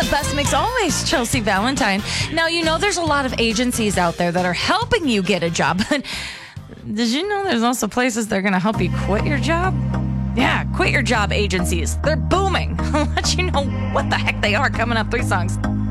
the best mix always, Chelsea Valentine. Now, you know there's a lot of agencies out there that are helping you get a job. But did you know there's also places that are going to help you quit your job? Yeah, quit your job agencies. They're booming. I'll let you know what the heck they are coming up. 3 songs.